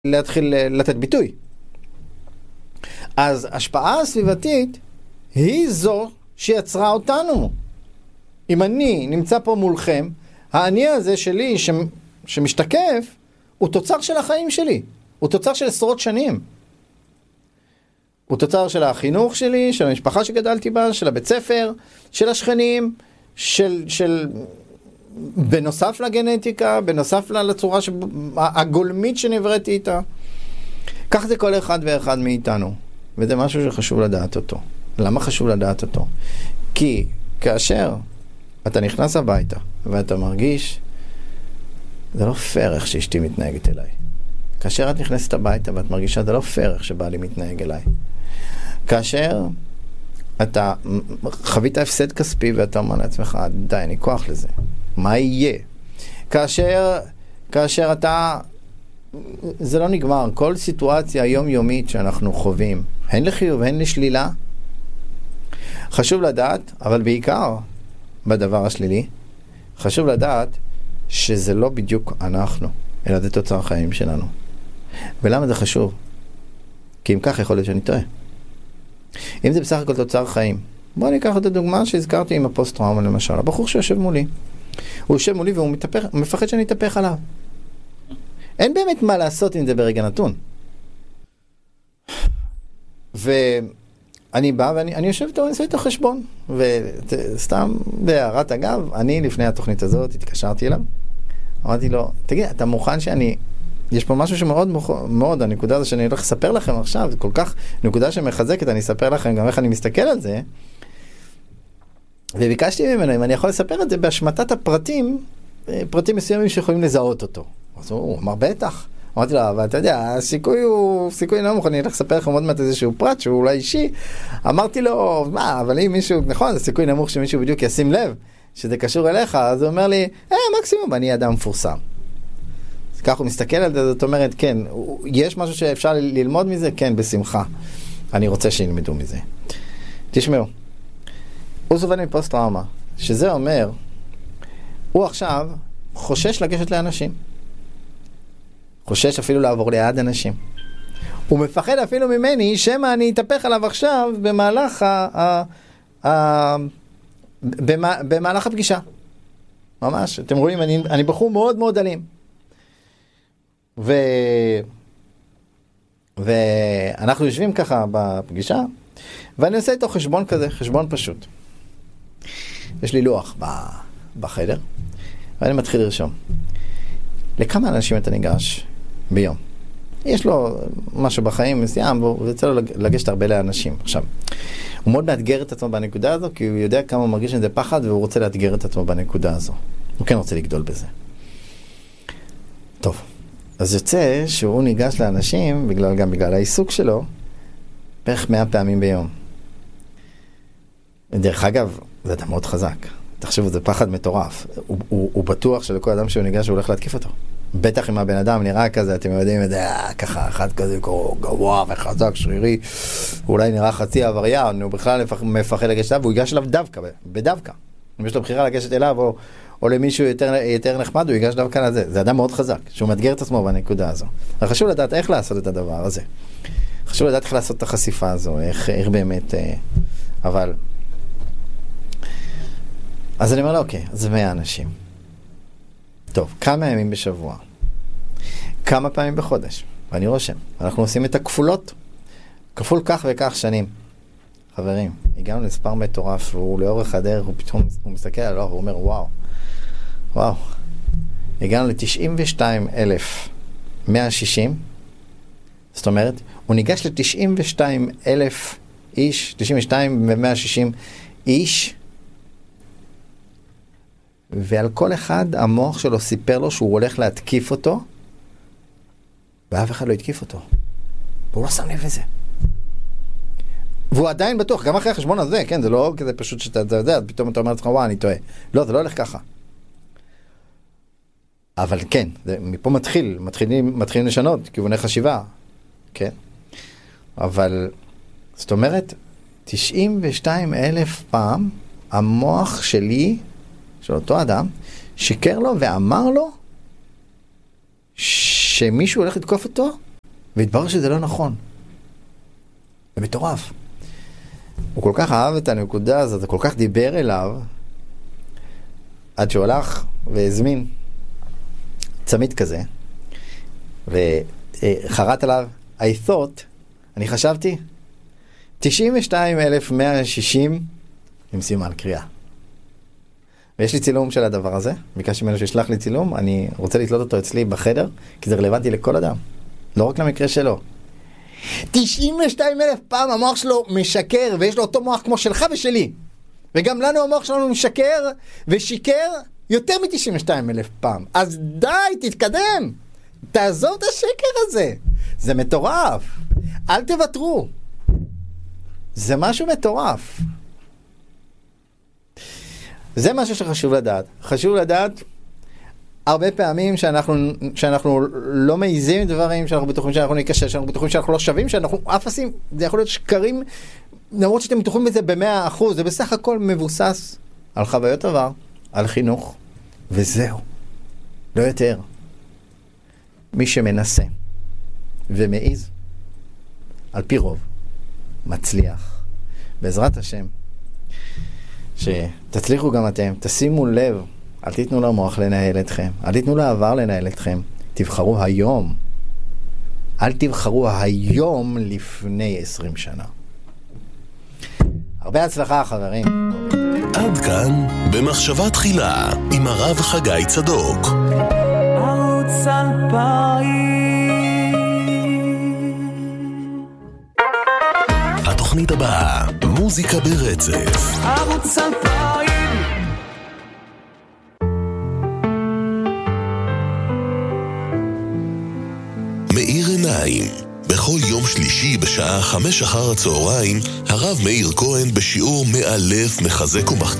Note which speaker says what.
Speaker 1: להתחיל לתת ביטוי. אז השפעה הסביבתית היא זו שיצרה אותנו. אם אני נמצא פה מולכם, האני הזה שלי שמשתקף הוא תוצר של החיים שלי, הוא תוצר של עשרות שנים. הוא תוצר של החינוך שלי, של המשפחה שגדלתי בה, של הבית ספר, של השכנים, בנוסף לגנטיקה, בנוסף לצורה הגולמית שנבראתי איתה. כך זה כל אחד ואחד מאיתנו. וזה משהו שחשוב לדעת אותו. למה חשוב לדעת אותו? כי כאשר אתה נכנס הביתה ואתה מרגיש, זה לא פייר איך שאשתי מתנהגת אליי. כאשר את נכנסת הביתה ואת מרגישה, זה לא פייר איך שבעלי מתנהג אליי. כאשר אתה חווית הפסד כספי ואתה אומר לעצמך, די, אין לי כוח לזה. מה יהיה? כאשר אתה, זה לא נגמר. כל סיטואציה יומיומית שאנחנו חווים, הן לחיוב, הן לשלילה, חשוב לדעת, אבל בעיקר בדבר השלילי, חשוב לדעת שזה לא בדיוק אנחנו, אלא זה תוצר החיים שלנו. ולמה זה חשוב? כי אם כך יכול להיות שאני טועה. אם זה בסך הכל תוצר חיים, בואו ניקח את הדוגמה שהזכרתי עם הפוסט-טראומה למשל. הבחור שיושב מולי, הוא יושב מולי והוא מפחד שאני אתהפך עליו. אין באמת מה לעשות עם זה ברגע נתון. ואני בא ואני יושב איתו, אני עושה איתו חשבון. וסתם בהערת אגב, אני לפני התוכנית הזאת התקשרתי אליו. אמרתי לו, תגיד, אתה מוכן שאני... יש פה משהו שמאוד מאוד, הנקודה הזו שאני הולך לספר לכם עכשיו, זה כל כך נקודה שמחזקת, אני אספר לכם גם איך אני מסתכל על זה. וביקשתי ממנו, אם אני יכול לספר את זה בהשמטת הפרטים, פרטים מסוימים שיכולים לזהות אותו. אז הוא אמר, בטח. אמרתי לו, אבל אתה יודע, הסיכוי הוא סיכוי נמוך, אני הולך לספר לכם עוד מעט איזשהו פרט שהוא אולי אישי. אמרתי לו, מה, אבל אם מישהו, נכון, זה סיכוי נמוך שמישהו בדיוק ישים לב שזה קשור אליך, אז הוא אומר לי, מקסימום, אני אדם מפורסם. כך הוא מסתכל על זה, זאת אומרת, כן, יש משהו שאפשר ללמוד מזה? כן, בשמחה. אני רוצה שילמדו מזה. תשמעו, הוא סובל מפוסט-טראומה, שזה אומר, הוא עכשיו חושש לגשת לאנשים. חושש אפילו לעבור ליד אנשים. הוא מפחד אפילו ממני, שמה אני אתהפך עליו עכשיו במהלך הפגישה. ממש, אתם רואים, אני בחור מאוד מאוד אלים. ואנחנו יושבים ככה בפגישה, ואני עושה איתו חשבון כזה, חשבון פשוט. יש לי לוח בחדר, ואני מתחיל לרשום. לכמה אנשים אתה ניגש ביום? יש לו משהו בחיים מסוים, והוא יוצא לו לגשת הרבה לאנשים. עכשיו, הוא מאוד מאתגר את עצמו בנקודה הזו, כי הוא יודע כמה הוא מרגיש את זה פחד, והוא רוצה לאתגר את עצמו בנקודה הזו. הוא כן רוצה לגדול בזה. טוב. אז יוצא שהוא ניגש לאנשים, גם בגלל העיסוק שלו, בערך 100 פעמים ביום. דרך אגב, זה אדם מאוד חזק. תחשבו, זה פחד מטורף. הוא בטוח שלכל אדם שהוא ניגש, הוא הולך להתקיף אותו. בטח אם הבן אדם נראה כזה, אתם יודעים, ככה, אחד כזה גבוה וחזק, שרירי, הוא אולי נראה חצי עבריין, הוא בכלל מפחד לגשת אליו, והוא ייגש אליו בדווקא. אם יש לו בחירה לגשת אליו, או למישהו יותר נחמד, הוא ייגש דווקא לזה. זה אדם מאוד חזק, שהוא מאתגר את עצמו בנקודה הזו. חשוב לדעת איך לעשות את הדבר הזה. חשוב לדעת איך לעשות את החשיפה הזו, איך באמת... אבל... אז אני אומר לו, אוקיי, אז 100 אנשים. טוב, כמה ימים בשבוע? כמה פעמים בחודש? ואני רושם. אנחנו עושים את הכפולות. כפול כך וכך שנים. חברים, הגענו לספר מטורף, והוא לאורך הדרך, הוא פתאום מסתכל עליו, הוא אומר, וואו, הגענו ל-92,160, זאת אומרת, הוא ניגש ל-92,000 איש, 92,160 איש, ועל כל אחד המוח שלו סיפר לו שהוא הולך להתקיף אותו, ואף אחד לא התקיף אותו. והוא לא שם לב לזה. והוא עדיין בטוח, גם אחרי החשבון הזה, כן, זה לא כזה פשוט שאתה יודע, פתאום אתה אומר לך, אני טועה. לא, זה לא הולך ככה. אבל כן, מפה מתחילים לשנות, כיווני חשיבה, כן? אבל, זאת אומרת, 92,000 פעם, המוח שלי, של אותו אדם, שיקר לו ואמר לו, שמישהו הולך לתקוף אותו, והתברר שזה לא נכון. זה מטורף. הוא כל כך אהב את הנקודה הזאת, זה כל כך דיבר אליו, עד שהוא הלך והזמין צמיד כזה, וחרט עליו, אני חשבתי, 92,160 עם סימן קריאה. ויש לי צילום של הדבר הזה, ביקשתי ממנו שישלח לי צילום, אני רוצה לתלות אותו אצלי בחדר, כי זה רלוונטי לכל אדם, לא רק למקרה שלו. 92,000 פעם המוח שלו משקר, ויש לו אותו מוח כמו שלך ושלי. וגם לנו המוח שלנו משקר ושיקר יותר מ-92,000 פעם. אז די, תתקדם. תעזוב את השקר הזה. זה מטורף. אל תוותרו. זה משהו מטורף. זה משהו שחשוב לדעת. חשוב לדעת הרבה פעמים שאנחנו לא מעיזים דברים, שאנחנו בטוחים שאנחנו נקשר, שאנחנו בטוחים שאנחנו לא שווים, שאנחנו אפסים, זה יכול להיות שקרים, למרות שאתם בטוחים בזה ב100%, זה בסך הכל מבוסס על חוויות עבר, על חינוך, וזהו. לא יותר. מי שמנסה ומעיז, על פי רוב, מצליח. בעזרת השם, שתצליחו גם אתם, תשימו לב, אל תיתנו למוח לנהל אתכם, אל תיתנו לעבר לנהל אתכם, תבחרו היום. אל תבחרו היום לפני 20 שנה. הרבה הצלחה, חברים.
Speaker 2: עד כאן במחשבה תחילה עם הרב חגי צדוק. ערוץ 2000. התוכנית הבאה, מוזיקה ברצף. ערוץ 2000. מאיר עיניים. בכל יום שלישי בשעה 5 אחר הצהריים, הרב מאיר כהן בשיעור מאלף, מחזק ומחכם